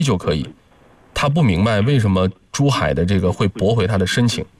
就可以。他不明白为什么珠海的这个会驳回他的申请。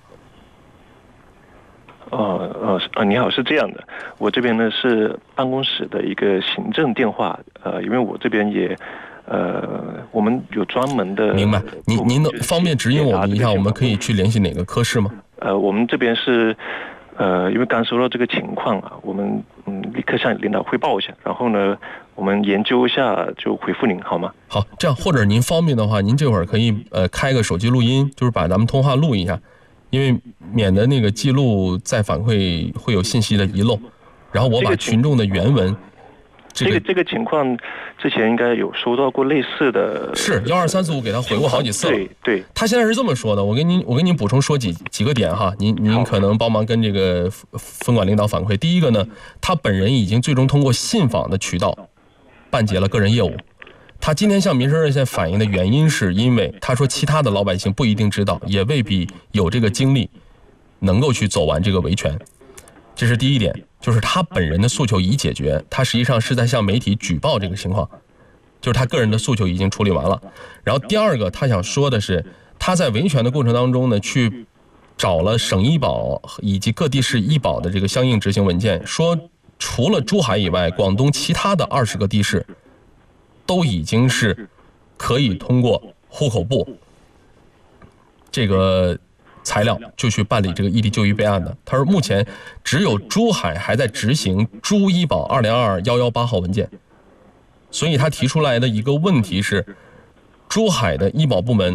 你好，是这样的，我这边呢是办公室的一个行政电话，因为我这边也，我们有专门的。 明白，您能方便指引我们一下，我们可以去联系哪个科室吗？ 我们这边是，因为刚收到这个情况啊，我们立刻向领导汇报一下，然后呢，我们研究一下就回复您，好吗？ 好，这样或者您方便的话，您这会儿可以开个手机录音，就是把咱们通话录一下。因为免得那个记录再反馈会有信息的遗漏，然后我把群众的原文， 这个情况之前应该有收到过类似的， 是12345给他回过好几次了。 对，他现在是这么说的，我给您补充说几个点哈，您可能帮忙跟这个分管领导反馈。第一个呢，他本人已经最终通过信访的渠道办结了个人业务。他今天向民生热线反映的原因是因为他说其他的老百姓不一定知道，也未必有这个精力能够去走完这个维权。这是第一点，就是他本人的诉求已解决，他实际上是在向媒体举报这个情况，就是他个人的诉求已经处理完了。然后第二个他想说的是，他在维权的过程当中呢，去找了省医保以及各地市医保的这个相应执行文件，说除了珠海以外，广东其他的20个地市都已经是可以通过户口部这个材料就去办理这个异地就医备案的。他说目前只有珠海还在执行珠医保2022-118号文件，所以他提出来的一个问题是，珠海的医保部门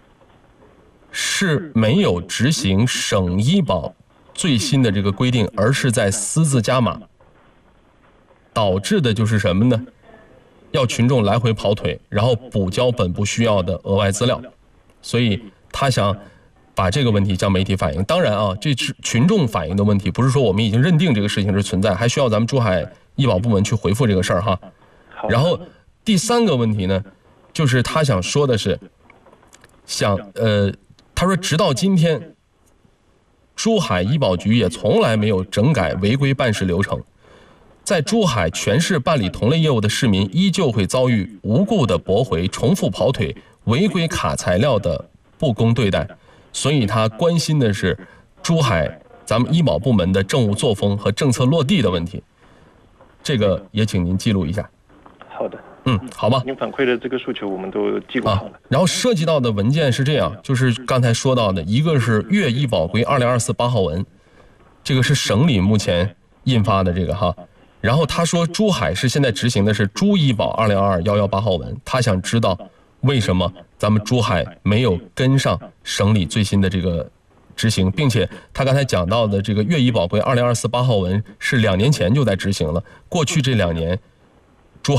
是没有执行省医保最新的这个规定，而是在私自加码，导致的就是什么呢？要群众来回跑腿，然后补交本不需要的额外资料，所以他想把这个问题向媒体反映。当然啊，这是群众反映的问题，不是说我们已经认定这个事情是存在，还需要咱们珠海医保部门去回复这个事儿哈。然后第三个问题呢，就是他想说的是，他说直到今天，珠海医保局也从来没有整改违规办事流程。在珠海全市办理同类业务的市民依旧会遭遇无故的驳回、重复跑腿、违规卡材料的不公对待，所以他关心的是珠海咱们医保部门的政务作风和政策落地的问题。这个也请您记录一下。 好的。 好吧。 您反馈的这个诉求我们都记录好了。 然后涉及到的文件是这样，就是刚才说到的，一个是粤医保规2024-8号文，这个是省里目前印发的这个哈。然后他说珠海市现在执行的是珠医保2022-118号文，他想知道为什么咱们珠海没有跟上省里最新的这个执行，并且他刚才讲到的这个粤医保规2024-8号文是2年前就在执行了，过去这2年